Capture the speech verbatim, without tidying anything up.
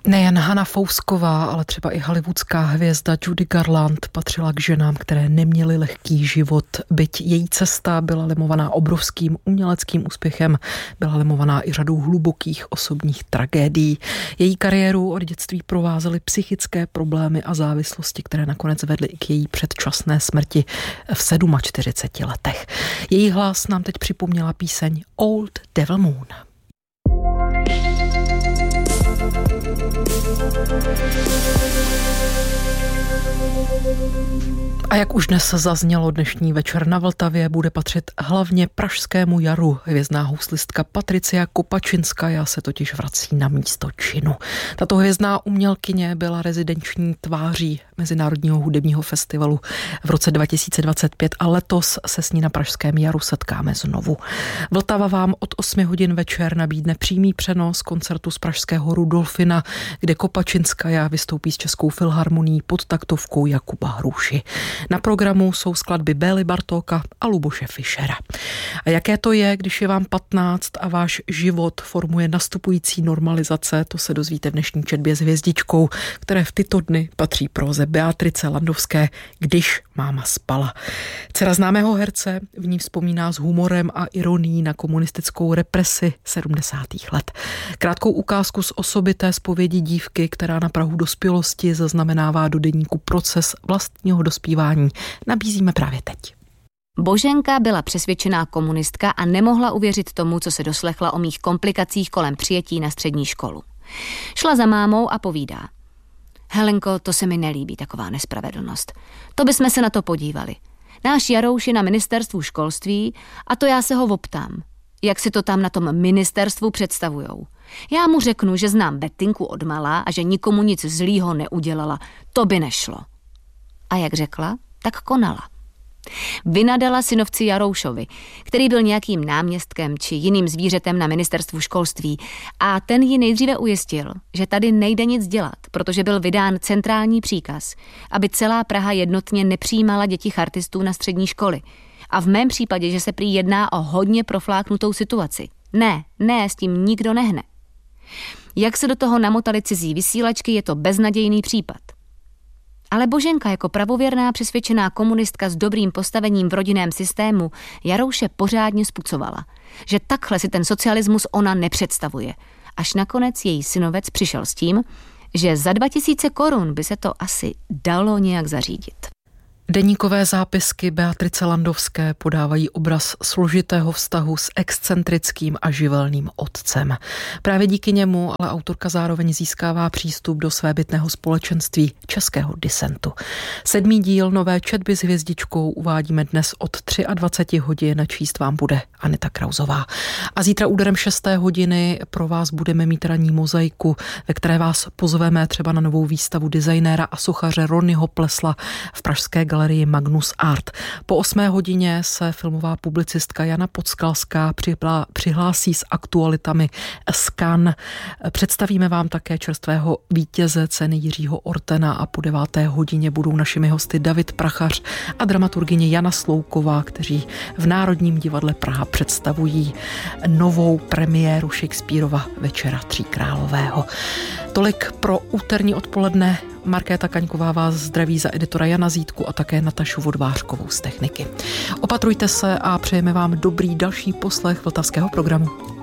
Nejen Hana Fousková, ale třeba i hollywoodská hvězda Judy Garland patřila k ženám, které neměly lehký život. Byť její cesta byla lemovaná obrovským uměleckým úspěchem, byla lemovaná i řadou hlubokých osobních tragédií. Její kariéru od dětství provázely psychické problémy a závislosti, které nakonec vedly i k její předčasné smrti v čtyřiceti sedmi letech. Její hlas nám teď připomněla píseň Old Devil Moon. A jak už dnes zaznělo, dnešní večer na Vltavě bude patřit hlavně pražskému jaru. Hvězdná houslistka Patricia Kopačinská se totiž vrací na místo činu. Tato hvězdná umělkyně byla rezidenční tváří Mezinárodního hudebního festivalu v roce dva tisíce dvacet pět a letos se s ní na pražském jaru setkáme znovu. Vltava vám od osmi hodin večer nabídne přímý přenos koncertu z pražského Rudolfina, kde Kopačinská vystoupí s Českou filharmonií pod taktovkou Jakuba Hruši. Na programu jsou skladby Bély Bartóka a Luboše Fischera. A jaké to je, když je vám patnáct a váš život formuje nastupující normalizace, to se dozvíte v dnešní četbě s hvězdičkou, které v tyto dny patří próze Beatrice Landovské Když máma spala. Dcera známého herce v ní vzpomíná s humorem a ironií na komunistickou represi sedmdesátých let. Krátkou ukázku z osobité zpovědi dívky, která na prahu dospělosti zaznamenává do deníku proces vlastního dospívání, nabízíme právě teď. Boženka byla přesvědčená komunistka a nemohla uvěřit tomu, co se doslechla o mých komplikacích kolem přijetí na střední školu. Šla za mámou a povídá: Helenko, to se mi nelíbí, taková nespravedlnost. To bychom se na to podívali. Náš Jarouš je na ministerstvu školství a to já se ho optám, jak si to tam na tom ministerstvu představujou. Já mu řeknu, že znám Betinku odmala a že nikomu nic zlýho neudělala. To by nešlo. A jak řekla, tak konala. Vynadala synovci Jaroušovi, který byl nějakým náměstkem či jiným zvířetem na ministerstvu školství, a ten ji nejdříve ujistil, že tady nejde nic dělat, protože byl vydán centrální příkaz, aby celá Praha jednotně nepřijímala děti chartistů na střední školy. A v mém případě, že se prý jedná o hodně profláknutou situaci. Ne, ne, s tím nikdo nehne. Jak se do toho namotali cizí vysílačky, je to beznadějný případ. Ale Boženka jako pravověrná přesvědčená komunistka s dobrým postavením v rodinném systému Jarouše pořádně spucovala, že takhle si ten socialismus ona nepředstavuje. Až nakonec její synovec přišel s tím, že za dva tisíce korun by se to asi dalo nějak zařídit. Deníkové zápisky Beatrice Landovské podávají obraz složitého vztahu s excentrickým a živelným otcem. Právě díky němu ale autorka zároveň získává přístup do svébytného společenství českého disentu. Sedmý díl nové četby s hvězdičkou uvádíme dnes od dvacet tři hodin, číst vám bude Aneta Krauzová. A zítra úderem šesté hodiny pro vás budeme mít ranní mozaiku, ve které vás pozveme třeba na novou výstavu designéra a sochaře Ronnyho Plesla v pražské galerii Magnus Art. Po osmé hodině se filmová publicistka Jana Podskalská přihlásí s aktualitami z Cannes. Představíme vám také čerstvého vítěze ceny Jiřího Ortena a po deváté hodině budou našimi hosty David Prachař a dramaturgyně Jana Slouková, kteří v Národním divadle Praha představují novou premiéru Shakespearova Večera tří králového. Tolik pro úterní odpoledne. Markéta Kaňková vás zdraví za editora Jana Zítku a také Natašu Vodvářkovou z techniky. Opatrujte se a přejeme vám dobrý další poslech vltavského programu.